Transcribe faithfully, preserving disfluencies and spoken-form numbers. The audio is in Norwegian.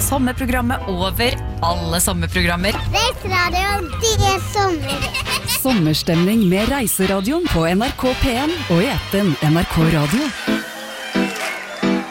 sommerprogrammet over alle sommerprogrammer. Reiseradioen, det er sommer. Sommerstemning med Reiseradioen på N R K P en og i appen N R K Radio.